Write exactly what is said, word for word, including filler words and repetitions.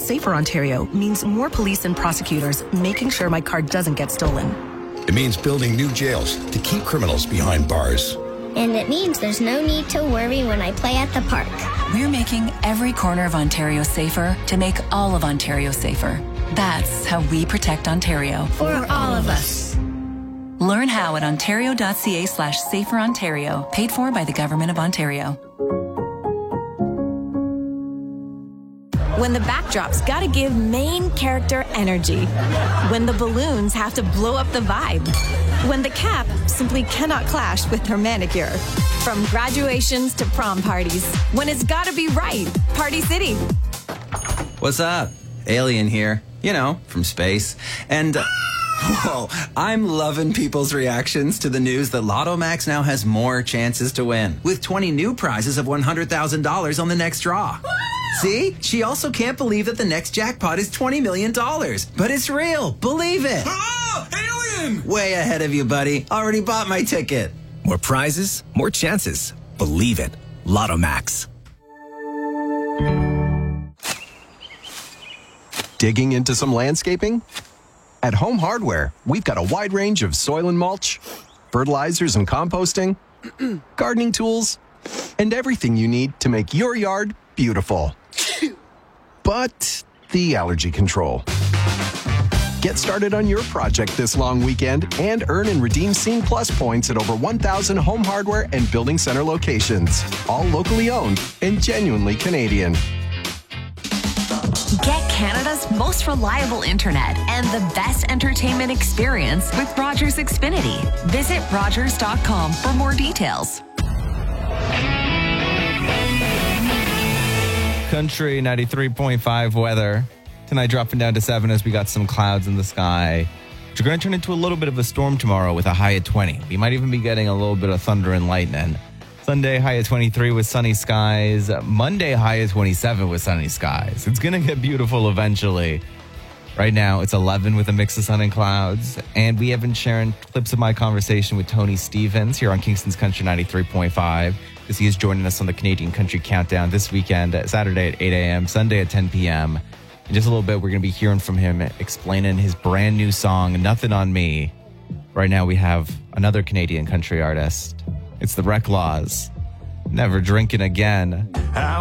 Safer Ontario means more police and prosecutors making sure my car doesn't get stolen. It means building new jails to keep criminals behind bars. And it means there's no need to worry when I play at the park. We're making every corner of Ontario safer to make all of Ontario safer. That's how we protect Ontario. For all of us. Learn how at ontario.ca slash safer Ontario. Paid for by the Government of Ontario. When the backdrop's gotta give main character energy. When the balloons have to blow up the vibe. When the cap simply cannot clash with her manicure. From graduations to prom parties. When it's gotta be right. Party City. What's up? Alien here. You know, from space. And... Uh, whoa, I'm loving people's reactions to the news that Lotto Max now has more chances to win, with twenty new prizes of one hundred thousand dollars on the next draw. See? She also can't believe that the next jackpot is twenty million dollars. But it's real. Believe it. Oh, alien! Way ahead of you, buddy. Already bought my ticket. More prizes, more chances. Believe it. Lotto Max. Digging into some landscaping? At Home Hardware, we've got a wide range of soil and mulch, fertilizers and composting, gardening tools, and everything you need to make your yard beautiful. But the allergy control. Get started on your project this long weekend and earn and redeem Scene Plus points at over one thousand Home Hardware and Building Center locations. All locally owned and genuinely Canadian. Get Canada's most reliable internet and the best entertainment experience with Rogers Xfinity. Visit rogers dot com for more details. Country ninety-three point five weather. Tonight dropping down to seven as we got some clouds in the sky. Which are going to turn into a little bit of a storm tomorrow with a high at twenty. We might even be getting a little bit of thunder and lightning. Sunday, high at twenty-three with sunny skies. Monday, high at twenty-seven with sunny skies. It's going to get beautiful eventually. Right now, it's eleven with a mix of sun and clouds. And we have been sharing clips of my conversation with Tony Stevens here on Kingston's Country ninety-three point five. As he is joining us on the Canadian Country Countdown this weekend, Saturday at eight a.m., Sunday at ten p.m. In just a little bit, we're going to be hearing from him explaining his brand new song, Nothing on Me. Right now, we have another Canadian country artist. It's the Reclaws. Never Drinking Again.